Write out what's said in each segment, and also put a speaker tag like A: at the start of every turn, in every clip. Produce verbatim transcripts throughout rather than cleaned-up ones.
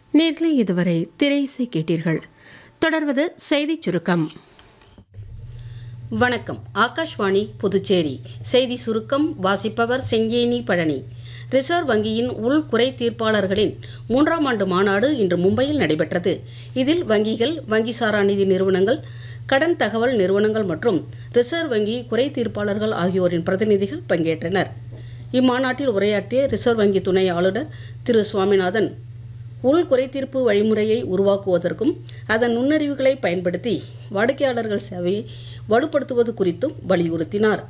A: நேர்களை இதுவரை திரையிசை கேட்டீர்கள். தொடர்வது செய்திச் சுருக்கம்.
B: வணக்கம். ஆகாஷ்வாணி புதுச்சேரி செய்தி சுருக்கம் வாசிப்பவர் செங்கேனி பழனி. ரிசர்வ் வங்கியின் உள் குறை தீர்ப்பாளர்களின் மூன்றாம் ஆண்டு மாநாடு இன்று மும்பையில் நடைபெற்றது. இதில் வங்கிகள், வங்கி சாரா நிதி நிறுவனங்கள், கடன் தகவல் நிறுவனங்கள் மற்றும் ரிசர்வ் வங்கி குறை தீர்ப்பாளர்கள் ஆகியோரின் பிரதிநிதிகள் பங்கேற்றனர். இம்மாநாட்டில் உரையாற்றிய ரிசர்வ் வங்கி துணை ஆளுநர் திரு சுவாமிநாதன், உள் குறைதீர்ப்பு வழிமுறையை உருவாக்குவதற்கும் அதன் நுண்ணறிவுகளை பயன்படுத்தி வாடிக்கையாளர்கள் சேவையை வலுப்படுத்துவது குறித்தும் வலியுறுத்தினார்.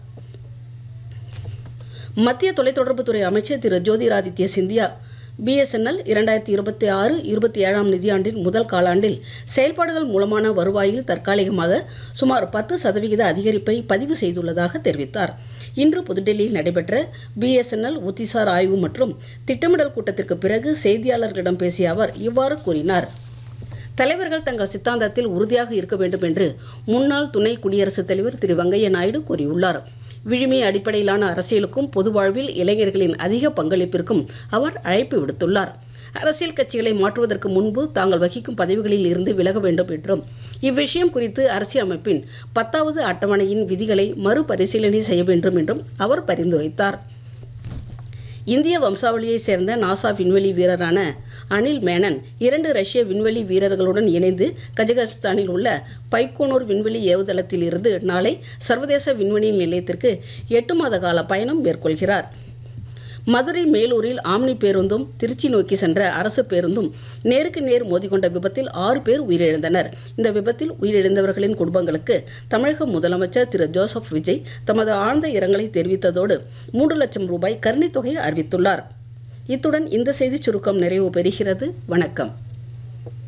B: மத்திய தொலைத்தொடர்புத்துறை அமைச்சர் திரு ஜோதிராதித்ய சிந்தியா பிஎஸ்என்எல் இரண்டாயிரத்தி இருபத்தி ஆறு இருபத்தி ஏழாம் நிதியாண்டின் முதல் காலாண்டில் செயல்பாடுகள் மூலமான வருவாயில் தற்காலிகமாக சுமார் பத்து சதவிகித அதிகரிப்பை பதிவு செய்துள்ளதாக தெரிவித்தார். இன்று புதுடெல்லியில் நடைபெற்ற பிஎஸ்என்எல் உத்திசார் ஆய்வு மற்றும் திட்டமிடல் கூட்டத்திற்கு பிறகு செய்தியாளர்களிடம் பேசிய அவர் இவ்வாறு கூறினார். தலைவர்கள் தங்கள் சித்தாந்தத்தில் உறுதியாக இருக்க வேண்டும் என்று முன்னாள் துணை குடியரசுத் தலைவர் திரு வெங்கையா நாயுடு கூறியுள்ளார். விழுமிய அடிப்படையிலான அரசியலுக்கும் பொது வாழ்வில் இளைஞர்களின் அதிக பங்களிப்பிற்கும் அவர் அழைப்பு விடுத்துள்ளார். அரசியல் கட்சிகளை மாற்றுவதற்கு முன்பு தாங்கள் வகிக்கும் பதவிகளில் இருந்து விலக வேண்டும் என்றும், இவ்விஷயம் குறித்து அரசியலமைப்பின் பத்தாவது அட்டவணையின் விதிகளை மறுபரிசீலனை செய்ய வேண்டும் என்றும் அவர் பரிந்துரைத்தார். இந்திய வம்சாவளியைச் சேர்ந்த நாசா விண்வெளி வீரரான அனில் மேனன் இரண்டு ரஷ்ய விண்வெளி வீரர்களுடன் இணைந்து கஜகஸ்தானில் உள்ள பைக்கோனூர் விண்வெளி ஏவுதளத்தில் இருந்து நாளை சர்வதேச விண்வெளி நிலையத்திற்கு எட்டு மாத கால பயணம் மேற்கொள்கிறார். மதுரை மேலூரில் ஆம்னி பேருந்தும் திருச்சி நோக்கி சென்ற அரசு பேருந்தும் நேருக்கு நேர் மோதிக்கொண்ட விபத்தில் ஆறு பேர் உயிரிழந்தனர். இந்த விபத்தில் உயிரிழந்தவர்களின் குடும்பங்களுக்கு தமிழக முதலமைச்சர் திரு ஜோசப் விஜய் தமது ஆழ்ந்த இரங்கலை தெரிவித்ததோடு மூன்று லட்சம் ரூபாய் கருணைத் தொகையை அறிவித்துள்ளார். இத்துடன் இந்த செய்திச் சுருக்கம் நிறைவு பெறுகிறது. வணக்கம்.